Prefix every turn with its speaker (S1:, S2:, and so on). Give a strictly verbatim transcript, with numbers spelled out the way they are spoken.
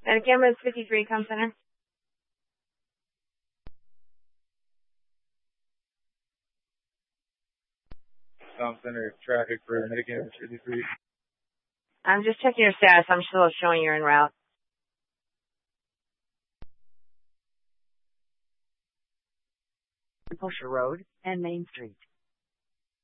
S1: And camera is fifty-three, Com Center.
S2: Com Center, traffic for Medicam fifty-three.
S1: I'm just checking your status. I'm still showing you're en route.
S3: Pusher Road and Main Street.